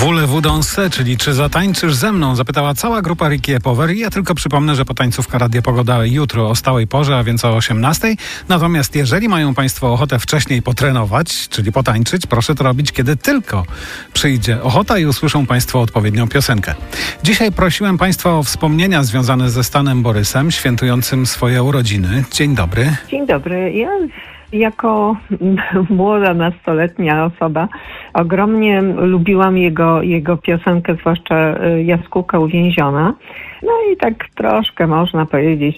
Voulez-vous danser, czyli czy zatańczysz ze mną? Zapytała cała grupa Ricky Power i ja tylko przypomnę, że potańcówka Radio Pogoda jutro o stałej porze, a więc o 18:00. Natomiast jeżeli mają Państwo ochotę wcześniej potrenować, czyli potańczyć, proszę to robić, kiedy tylko przyjdzie ochota i usłyszą Państwo odpowiednią piosenkę. Dzisiaj prosiłem Państwa o wspomnienia związane ze Stanem Borysem, świętującym swoje urodziny. Dzień dobry. Dzień dobry. Ja jako młoda, nastoletnia osoba ogromnie lubiłam jego piosenkę, zwłaszcza Jaskółka uwięziona. No i tak troszkę, można powiedzieć,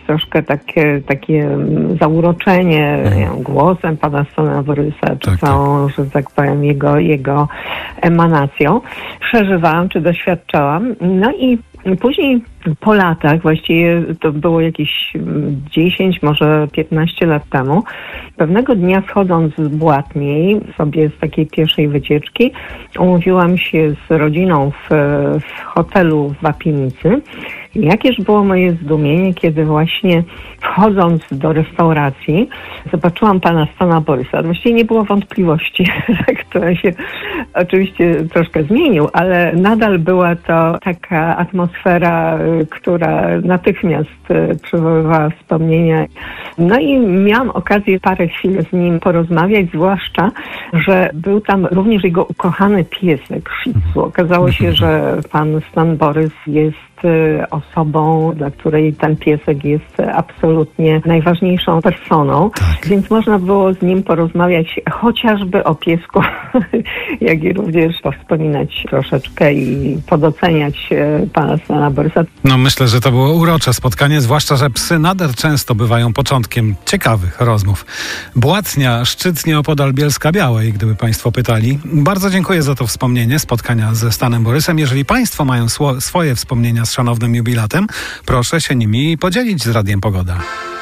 takie zauroczenie głosem pana Stana Borysa, czy całą, że tak powiem, jego emanacją przeżywałam, czy doświadczałam. No i później po latach, właściwie to było jakieś 10, może 15 lat temu, pewnego dnia schodząc z Błatniej, sobie z takiej pierwszej wycieczki, umówiłam się z rodziną w hotelu w Wapienicy. Jakież było moje zdumienie, kiedy właśnie wchodząc do restauracji zobaczyłam pana Stana Borysa. Właściwie nie było wątpliwości, który się oczywiście troszkę zmienił, ale nadal była to taka atmosfera, która natychmiast przywoływała wspomnienia. No i miałam okazję parę chwil z nim porozmawiać, zwłaszcza, że był tam również jego ukochany piesek Shih-Tzu. Okazało się, że pan Stan Borys jest osobą, dla której ten piesek jest absolutnie najważniejszą personą, więc można było z nim porozmawiać chociażby o piesku, jak i również powspominać troszeczkę i podoceniać pana Stana Borysa. No myślę, że to było urocze spotkanie, zwłaszcza, że psy nader często bywają początkiem ciekawych rozmów. Błatnia, szczyt nieopodal Bielska-Białej, gdyby Państwo pytali. Bardzo dziękuję za to wspomnienie spotkania ze Stanem Borysem. Jeżeli Państwo mają swoje wspomnienia z szanownym jubilatem, proszę się nimi podzielić z Radiem Pogoda.